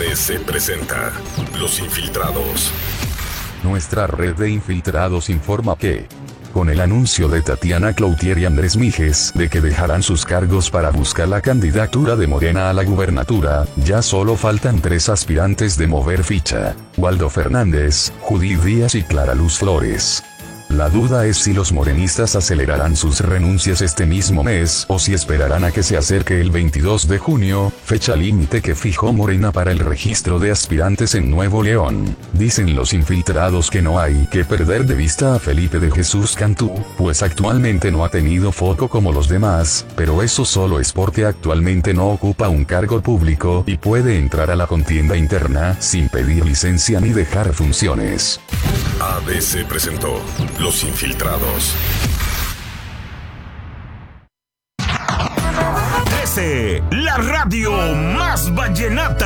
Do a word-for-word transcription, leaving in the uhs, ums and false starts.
D C presenta Los Infiltrados. Nuestra red de infiltrados informa que, con el anuncio de Tatiana Cloutier y Andrés Mijes de que dejarán sus cargos para buscar la candidatura de Morena a la gubernatura, ya solo faltan tres aspirantes de mover ficha: Waldo Fernández, Judith Díaz y Clara Luz Flores. La duda es si los morenistas acelerarán sus renuncias este mismo mes o si esperarán a que se acerque el veintidós de junio, fecha límite que fijó Morena para el registro de aspirantes en Nuevo León. Dicen los infiltrados que no hay que perder de vista a Felipe de Jesús Cantú, pues actualmente no ha tenido foco como los demás, pero eso solo es porque actualmente no ocupa un cargo público y puede entrar a la contienda interna sin pedir licencia ni dejar funciones. A D C presentó Los Infiltrados. D C, la radio más vallenata.